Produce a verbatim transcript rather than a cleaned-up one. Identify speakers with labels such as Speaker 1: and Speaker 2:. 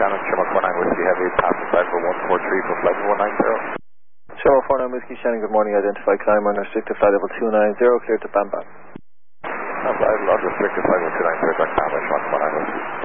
Speaker 1: Shannon, Sherman four nine Whiskey Heavy, passing side for one four three for flight one nine zero.
Speaker 2: Sherman four nine Whiskey Shannon, good morning, identify climber on restricted flight level two nine zero, clear to Bambam.
Speaker 1: I'll restricted flight level two nine zero, Sherman four nine Whiskey.